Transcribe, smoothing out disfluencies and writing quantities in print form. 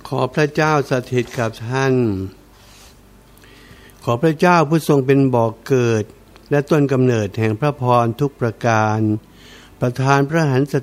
ขอพระเจ้าสถิตกับท่านขอพระเจ้าผู้ทรงเป็นบ่อกเกิดและต้นกำเนิดแห่งพระพรทุกประการประทานพระหันส